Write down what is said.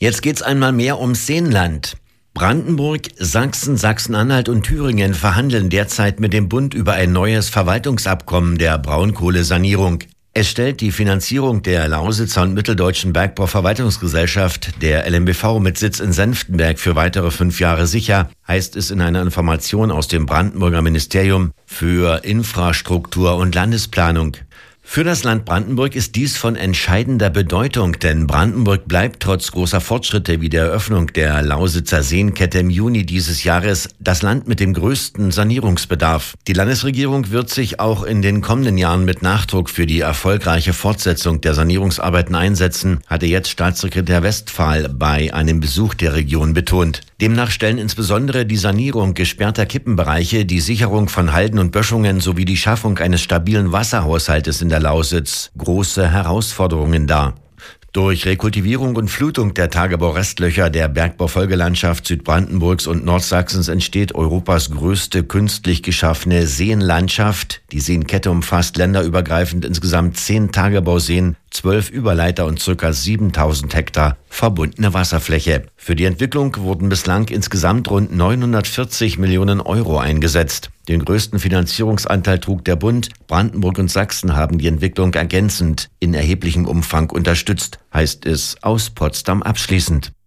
Jetzt geht's einmal mehr ums Seenland. Brandenburg, Sachsen, Sachsen-Anhalt und Thüringen verhandeln derzeit mit dem Bund über ein neues Verwaltungsabkommen der Braunkohlesanierung. Es stellt die Finanzierung der Lausitzer und Mitteldeutschen Bergbauverwaltungsgesellschaft, der LMBV mit Sitz in Senftenberg, für weitere 5 Jahre sicher, heißt es in einer Information aus dem Brandenburger Ministerium für Infrastruktur und Landesplanung. Für das Land Brandenburg ist dies von entscheidender Bedeutung, denn Brandenburg bleibt trotz großer Fortschritte wie der Eröffnung der Lausitzer Seenkette im Juni dieses Jahres das Land mit dem größten Sanierungsbedarf. Die Landesregierung wird sich auch in den kommenden Jahren mit Nachdruck für die erfolgreiche Fortsetzung der Sanierungsarbeiten einsetzen, hatte jetzt Staatssekretär Westphal bei einem Besuch der Region betont. Demnach stellen insbesondere die Sanierung gesperrter Kippenbereiche, die Sicherung von Halden und Böschungen sowie die Schaffung eines stabilen Wasserhaushaltes in der Lausitz große Herausforderungen dar. Durch Rekultivierung und Flutung der Tagebaurestlöcher der Bergbaufolgelandschaft Südbrandenburgs und Nordsachsens entsteht Europas größte künstlich geschaffene Seenlandschaft. Die Seenkette umfasst länderübergreifend insgesamt 10 Tagebauseen, 12 Überleiter und ca. 7.000 Hektar verbundene Wasserfläche. Für die Entwicklung wurden bislang insgesamt rund 940 Millionen Euro eingesetzt. Den größten Finanzierungsanteil trug der Bund. Brandenburg und Sachsen haben die Entwicklung ergänzend in erheblichem Umfang unterstützt, heißt es aus Potsdam abschließend.